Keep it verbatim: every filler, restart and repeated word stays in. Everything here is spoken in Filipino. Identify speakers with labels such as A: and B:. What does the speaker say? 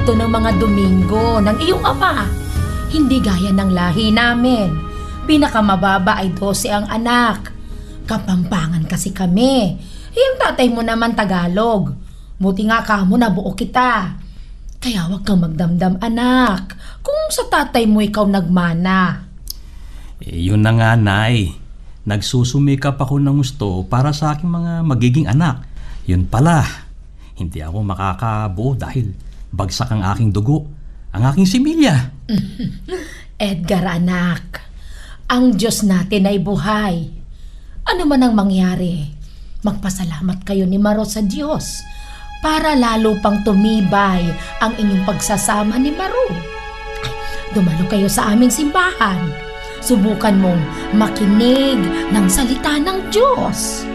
A: ito ng mga Domingo ng iyong ama. Hindi gaya ng lahi namin. Pinakamababa ay dose ang anak. Kapampangan kasi kami. Yung tatay mo naman Tagalog. Buti nga kamo na buo kita. Kaya wag kang magdamdam anak. Kung sa tatay mo ikaw nagmana.
B: Eh, yun na nga, Nay. Nagsusumikap ako ng gusto para sa aking mga magiging anak. Yun pala, hindi ako makakabuo dahil bagsak ang aking dugo, ang aking similya.
A: Edgar anak, ang Diyos natin ay buhay. Ano man ang mangyari, magpasalamat kayo ni Maro sa Diyos para lalo pang tumibay ang inyong pagsasama ni Maro. Ay, dumalo kayo sa aming simbahan. Subukan mong makinig ng salita ng Diyos.